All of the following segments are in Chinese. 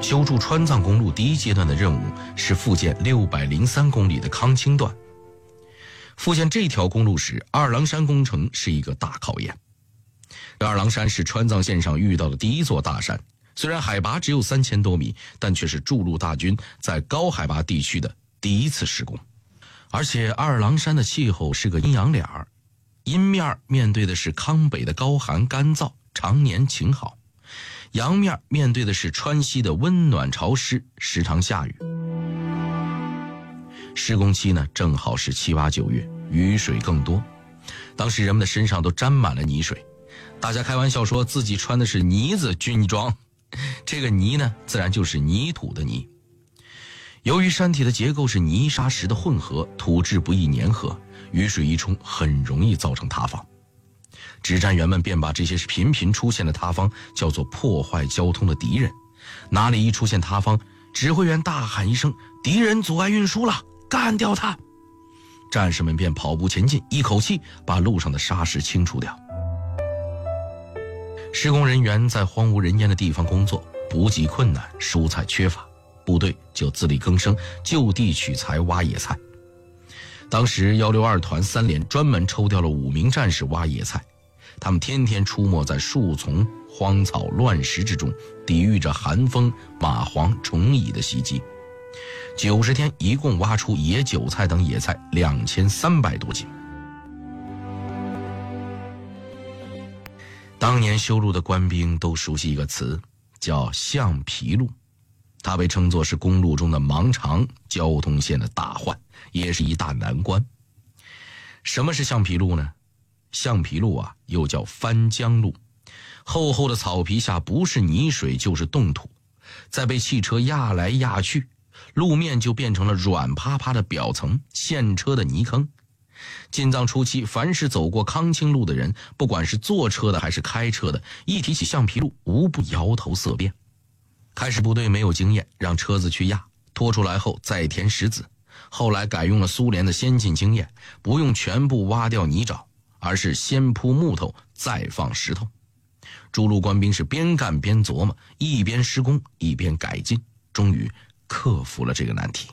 修筑川藏公路第一阶段的任务是复建603公里的康清段。复建这条公路时，二郎山工程是一个大考验。二郎山是川藏线上遇到的第一座大山，虽然海拔只有3000多米，但却是筑路大军在高海拔地区的第一次施工。而且二郎山的气候是个阴阳脸儿，阴面面对的是康北的高寒干燥，常年晴好；阳面面对的是川西的温暖潮湿，时常下雨。施工期呢，正好是7、8、9月，雨水更多，当时人们的身上都沾满了泥水。大家开玩笑说自己穿的是泥子军衣装，这个泥呢，自然就是泥土的泥。由于山体的结构是泥沙石的混合，土质不易粘合，雨水一冲很容易造成塌方。指战员们便把这些频频出现的塌方叫做破坏交通的敌人。哪里一出现塌方，指挥员大喊一声：“敌人阻碍运输了，干掉他！”战士们便跑步前进，一口气把路上的沙石清除掉。施工人员在荒无人烟的地方工作，补给困难，蔬菜缺乏，部队就自力更生，就地取材挖野菜。当时162团3连专门抽调了5名战士挖野菜，他们天天出没在树丛、荒草、乱石之中，抵御着寒风、蚂蟥、虫蚁的袭击。90天一共挖出野韭菜等野菜2300多斤。当年修路的官兵都熟悉一个词，叫橡皮路，它被称作是公路中的盲肠，交通线的大患，也是一大难关。什么是橡皮路呢？橡皮路啊，又叫翻浆路，厚厚的草皮下不是泥水就是冻土，再被汽车压来压去，路面就变成了软趴趴的表层，陷车的泥坑。进藏初期，凡是走过康清路的人，不管是坐车的还是开车的，一提起橡皮路，无不摇头色变。开始部队没有经验，让车子去压，拖出来后再填石子。后来改用了苏联的先进经验，不用全部挖掉泥沼，而是先铺木头再放石头。筑路官兵是边干边琢磨，一边施工一边改进，终于克服了这个难题。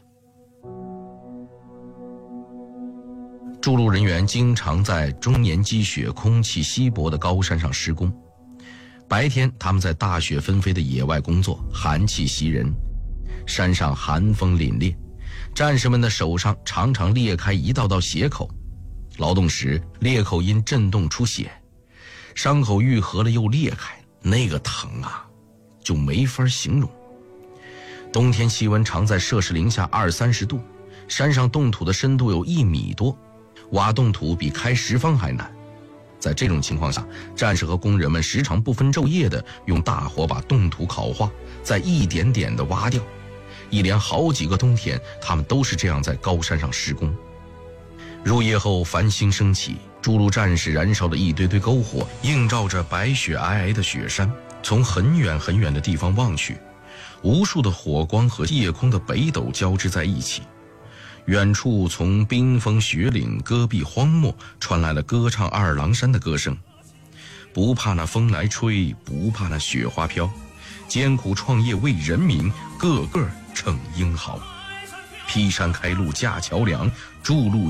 筑路人员经常在终年积雪、空气稀薄的高山上施工。白天他们在大雪纷飞的野外工作，寒气袭人，山上寒风凛冽，战士们的手上常常裂开一道道血口，劳动时裂口因震动出血，伤口愈合了又裂开，那个疼啊，就没法形容。冬天气温常在-零下20-30度，山上冻土的深度有1米多，挖冻土比开石方还难。在这种情况下，战士和工人们时常不分昼夜地用大火把冻土烤化，再一点点地挖掉。一连好几个冬天，他们都是这样在高山上施工。入夜后繁星升起，筑路战士燃烧的一堆堆篝火映照着白雪皑皑的雪山，从很远很远的地方望去，无数的火光和夜空的北斗交织在一起。远处从冰封雪岭、戈壁荒漠传来了歌唱二郎山的歌声。不怕那风来吹，不怕那雪花飘，艰苦创业为人民，个个逞英豪。劈山开路架桥梁，筑路